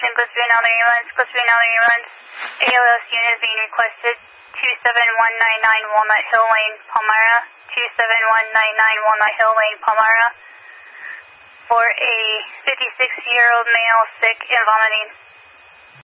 attention, close to another ambulance, ALS unit is being requested, 27199 Walnut Hill Lane, Palmyra, 27199 Walnut Hill Lane, Palmyra, for a 56-year-old male sick and vomiting.